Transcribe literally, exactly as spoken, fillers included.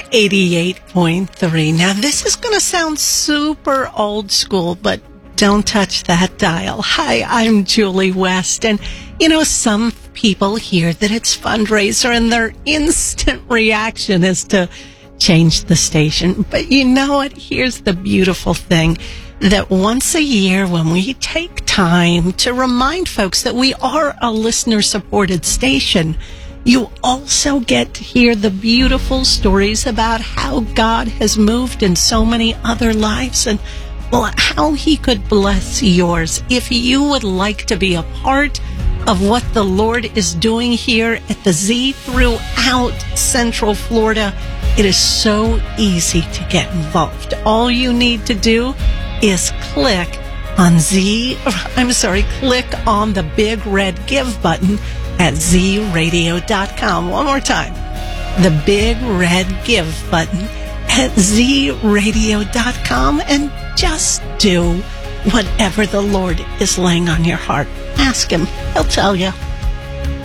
eighty-eight point three. Now, this is going to sound super old school, but don't touch that dial. Hi, I'm Julie West. And, you know, some people hear that it's fundraiser and their instant reaction is to change the station. But you know what? Here's the beautiful thing, that once a year when we take time to remind folks that we are a listener-supported station, you also get to hear the beautiful stories about how God has moved in so many other lives and, well, how he could bless yours. If you would like to be a part of what the Lord is doing here at the Z throughout Central Florida, it is so easy to get involved. All you need to do is click on Z, I'm sorry, click on the big red Give button at z radio dot com. One more time. The big red Give button at z radio dot com, and just do whatever the Lord is laying on your heart. Ask him. He'll tell you.